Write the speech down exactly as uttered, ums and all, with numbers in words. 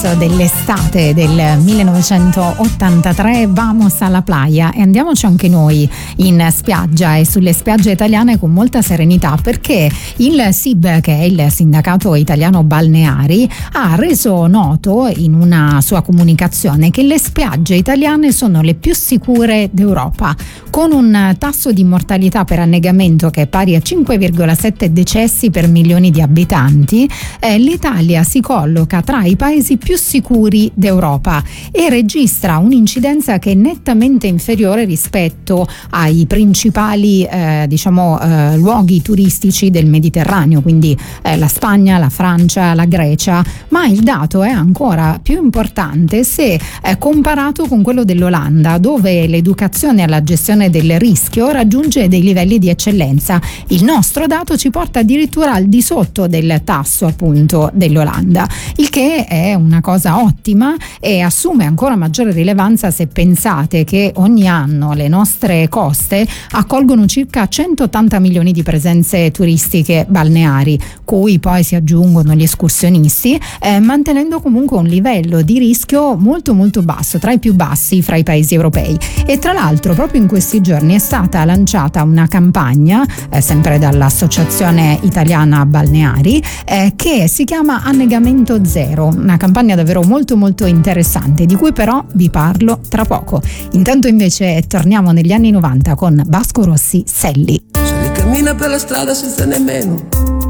dell'estate del millenovecentottantatré, Vamos alla playa, e andiamoci anche noi in spiaggia e sulle spiagge italiane con molta serenità, perché il S I B, che è il Sindacato Italiano Balneari, ha reso noto in una sua comunicazione che le spiagge italiane sono le più sicure d'Europa, con un tasso di mortalità per annegamento che è pari a cinque virgola sette decessi per milioni di abitanti. Eh, l'Italia si colloca tra i paesi più sicuri d'Europa e registra un'incidenza che è nettamente inferiore rispetto ai principali eh, diciamo eh, luoghi turistici del Mediterraneo, quindi eh, la Spagna, la Francia, la Grecia, ma il dato è ancora più importante se eh, comparato con quello dell'Olanda, dove l'educazione alla gestione del rischio raggiunge dei livelli di eccellenza. Il nostro dato ci porta addirittura al di sotto del tasso appunto dell'Olanda, il che è una cosa ottima e assume ancora maggiore rilevanza se pensate che ogni anno le nostre coste accolgono circa centottanta milioni di presenze turistiche balneari, cui poi si aggiungono gli escursionisti, eh, mantenendo comunque un livello di rischio molto molto basso, tra i più bassi fra i paesi europei. E tra l'altro proprio in questi giorni è stata lanciata una campagna, eh, sempre dall'Associazione Italiana Balneari, eh, che si chiama Annegamento Zero, una campagna davvero molto molto interessante, di cui però vi parlo tra poco. Intanto invece torniamo negli anni novanta con Vasco Rossi, Selli. Se li cammina per la strada senza nemmeno